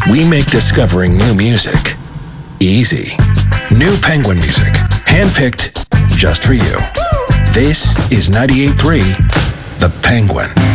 We make discovering new music easy. New Penguin music, handpicked just for you. This is 98.3 The Penguin.